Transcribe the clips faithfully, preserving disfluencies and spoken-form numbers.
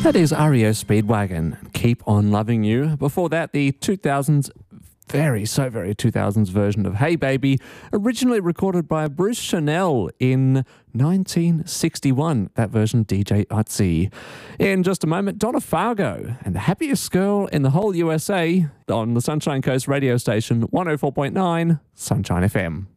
That is R E O Speedwagon, Keep On Loving You. Before that, the two thousands, very, so very two thousands version of Hey Baby, originally recorded by Bruce Chanel in nineteen sixty-one. That version, D J Otzi. In just a moment, Donna Fargo and the happiest girl in the whole U S A on the Sunshine Coast radio station, one oh four point nine Sunshine F M.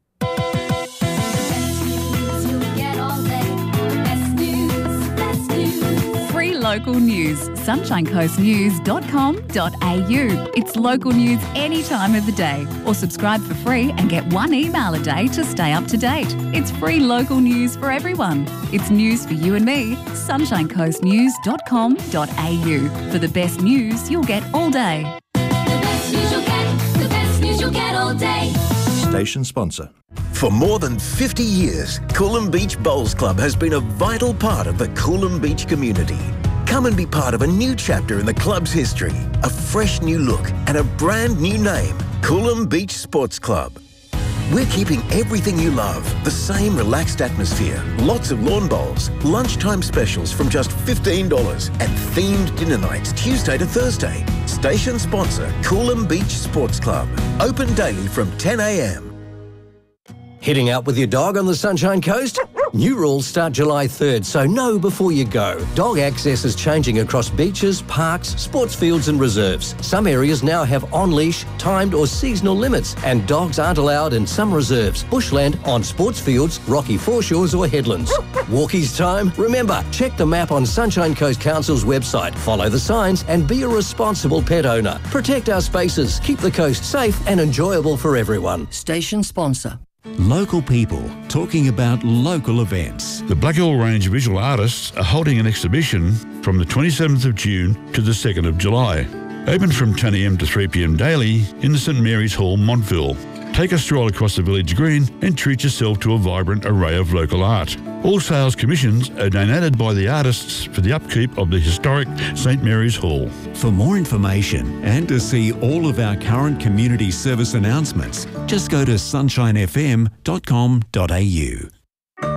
Local news, sunshine coast news dot com dot a u. It's local news any time of the day. Or subscribe for free and get one email a day to stay up to date. It's free local news for everyone. It's news for you and me. sunshine coast news dot com dot a u. For the best news you'll get all day. The best news you'll get, the best news you'll get all day. Station sponsor. For more than fifty years, Coolum Beach Bowls Club has been a vital part of the Coolum Beach community. Come and be part of a new chapter in the club's history, a fresh new look and a brand new name, Coolum Beach Sports Club. We're keeping everything you love, the same relaxed atmosphere, lots of lawn bowls, lunchtime specials from just fifteen dollars and themed dinner nights Tuesday to Thursday. Station sponsor, Coolum Beach Sports Club. Open daily from ten a m. Heading out with your dog on the Sunshine Coast? New rules start July third, so know before you go. Dog access is changing across beaches, parks, sports fields and reserves. Some areas now have on-leash, timed or seasonal limits, and dogs aren't allowed in some reserves, bushland, on sports fields, rocky foreshores or headlands. Walkies time? Remember, check the map on Sunshine Coast Council's website, follow the signs and be a responsible pet owner. Protect our spaces, keep the coast safe and enjoyable for everyone. Station sponsor. Local people talking about local events. The Blackall Range Visual Artists are holding an exhibition from the twenty-seventh of June to the second of July. Open from ten a m to three p m daily in the St Mary's Hall, Montville. Take a stroll across the village green and treat yourself to a vibrant array of local art. All sales commissions are donated by the artists for the upkeep of the historic St Mary's Hall. For more information and to see all of our current community service announcements, just go to sunshine f m dot com dot a u.